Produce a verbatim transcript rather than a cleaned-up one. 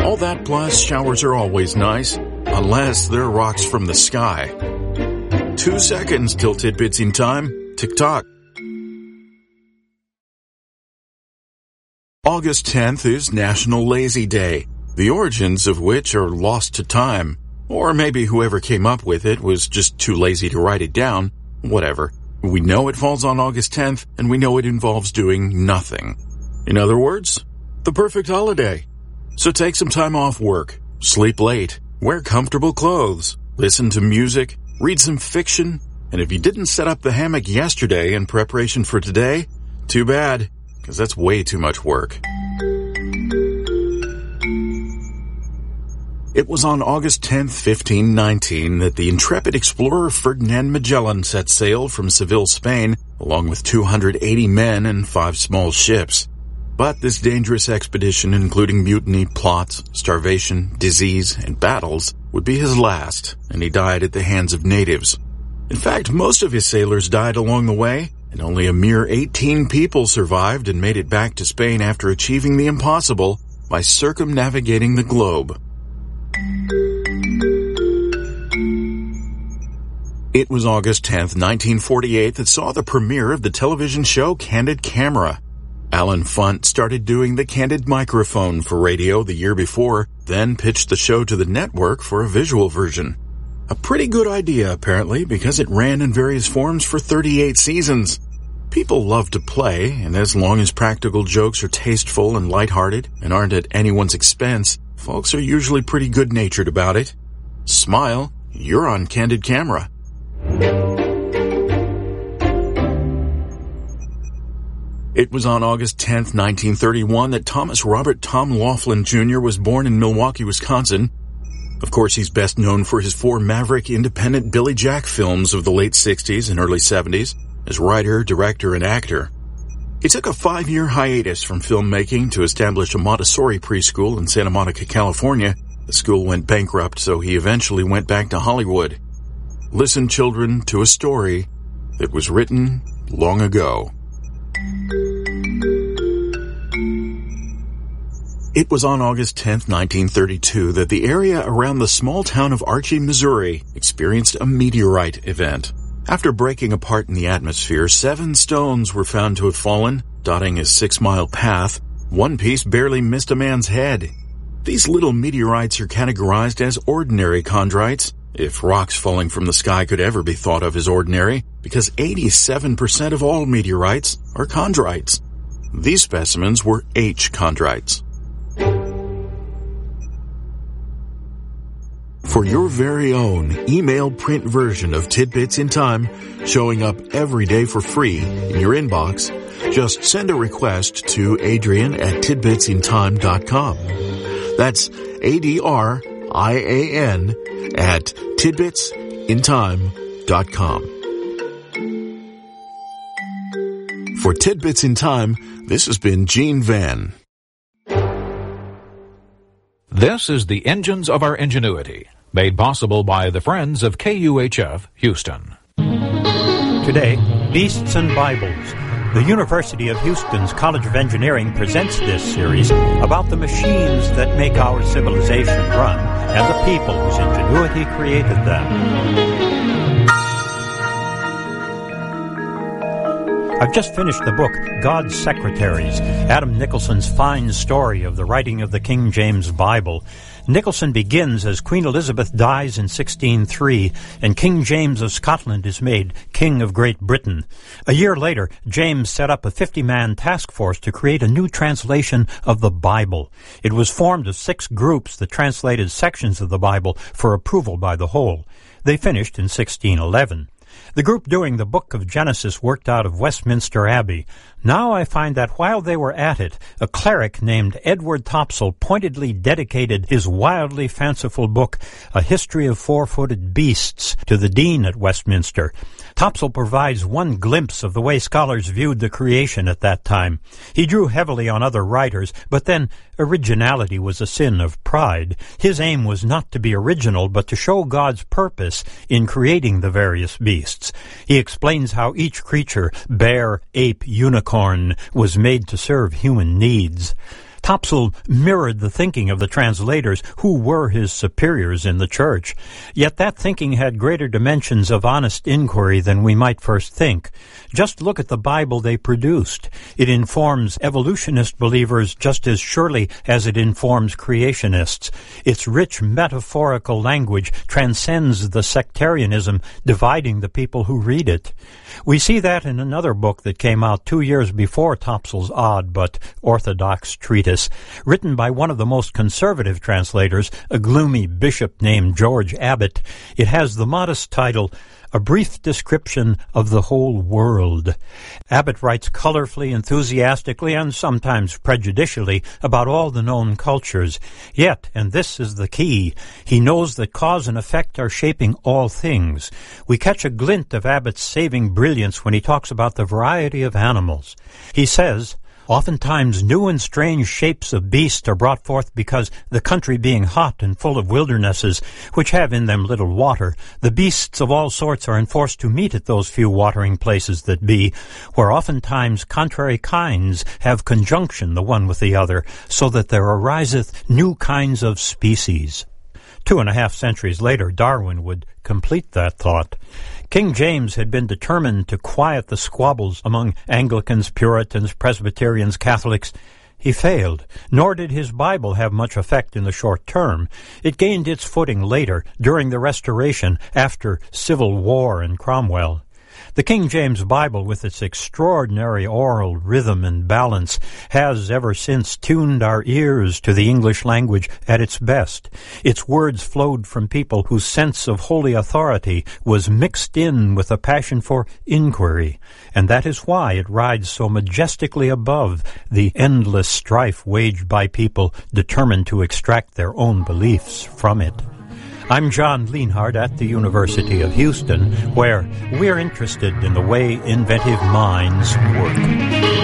All that plus showers are always nice, unless they're rocks from the sky. Two seconds till tidbits in time. Tick-tock. August tenth is National Lazy Day, the origins of which are lost to time. Or maybe whoever came up with it was just too lazy to write it down. Whatever. We know it falls on August tenth, and we know it involves doing nothing. In other words, the perfect holiday. So take some time off work, sleep late, wear comfortable clothes, listen to music, read some fiction, and if you didn't set up the hammock yesterday in preparation for today, too bad, because that's way too much work. It was on August tenth, fifteen nineteen, that the intrepid explorer Ferdinand Magellan set sail from Seville, Spain, along with two hundred eighty men and five small ships. But this dangerous expedition, including mutiny, plots, starvation, disease, and battles, would be his last, and he died at the hands of natives. In fact, most of his sailors died along the way, and only a mere eighteen people survived and made it back to Spain after achieving the impossible by circumnavigating the globe. It was August tenth, nineteen forty-eight that saw the premiere of the television show Candid Camera. Alan Funt started doing the candid microphone for radio the year before, then pitched the show to the network for a visual version. A pretty good idea, apparently, because it ran in various forms for thirty-eight seasons. People love to play, and as long as practical jokes are tasteful and lighthearted and aren't at anyone's expense, folks are usually pretty good-natured about it. Smile, you're on Candid Camera. It was on August tenth, nineteen thirty-one that Thomas Robert Tom Laughlin Junior was born in Milwaukee, Wisconsin. Of course, he's best known for his four maverick independent Billy Jack films of the late sixties and early seventies as writer, director, and actor. He took a five-year hiatus from filmmaking to establish a Montessori preschool in Santa Monica, California. The school went bankrupt, so he eventually went back to Hollywood. Listen, children, to a story that was written long ago. It was on August tenth, nineteen thirty-two that the area around the small town of Archie, Missouri experienced a meteorite event. After breaking apart in the atmosphere, seven stones were found to have fallen, dotting a six-mile path. One piece barely missed a man's head. These little meteorites are categorized as ordinary chondrites, if rocks falling from the sky could ever be thought of as ordinary, because eighty-seven percent of all meteorites are chondrites. These specimens were H chondrites. For your very own email print version of Tidbits in Time, showing up every day for free in your inbox, just send a request to Adrian at tidbits in time dot com. That's A D R I A N at tidbits in time dot com. For Tidbits in Time, this has been Gene Van. This is the Engines of Our Ingenuity, made possible by the Friends of K U H F Houston. Today, Beasts and Bibles. The University of Houston's College of Engineering presents this series about the machines that make our civilization run and the people whose ingenuity created them. I've just finished the book, God's Secretaries, Adam Nicholson's fine story of the writing of the King James Bible. Nicholson begins as Queen Elizabeth dies in sixteen oh three, and King James of Scotland is made King of Great Britain. A year later, James set up a fifty-man task force to create a new translation of the Bible. It was formed of six groups that translated sections of the Bible for approval by the whole. They finished in sixteen eleven. The group doing the book of Genesis worked out of Westminster Abbey. Now I find that while they were at it, a cleric named Edward Topsell pointedly dedicated his wildly fanciful book, A History of Four-Footed Beasts, to the dean at Westminster. Topsell provides one glimpse of the way scholars viewed the creation at that time. He drew heavily on other writers, but then originality was a sin of pride. His aim was not to be original, but to show God's purpose in creating the various beasts. He explains how each creature, bear, ape, unicorn, was made to serve human needs. Topsell mirrored the thinking of the translators, who were his superiors in the church. Yet that thinking had greater dimensions of honest inquiry than we might first think. Just look at the Bible they produced. It informs evolutionist believers just as surely as it informs creationists. Its rich metaphorical language transcends the sectarianism dividing the people who read it. We see that in another book that came out two years before Topsell's odd but orthodox treatise, written by one of the most conservative translators, a gloomy bishop named George Abbott. It has the modest title, A Brief Description of the Whole World. Abbott writes colorfully, enthusiastically, and sometimes prejudicially about all the known cultures. Yet, and this is the key, he knows that cause and effect are shaping all things. We catch a glint of Abbott's saving brilliance when he talks about the variety of animals. He says, oftentimes new and strange shapes of beasts are brought forth because, the country being hot and full of wildernesses, which have in them little water, the beasts of all sorts are enforced to meet at those few watering places that be, where oftentimes contrary kinds have conjunction the one with the other, so that there ariseth new kinds of species. Two and a half centuries later, Darwin would complete that thought. King James had been determined to quiet the squabbles among Anglicans, Puritans, Presbyterians, Catholics. He failed, nor did his Bible have much effect in the short term. It gained its footing later, during the Restoration, after civil war and Cromwell. The King James Bible, with its extraordinary oral rhythm and balance, has ever since tuned our ears to the English language at its best. Its words flowed from people whose sense of holy authority was mixed in with a passion for inquiry, and that is why it rides so majestically above the endless strife waged by people determined to extract their own beliefs from it. I'm John Lienhard at the University of Houston, where we're interested in the way inventive minds work.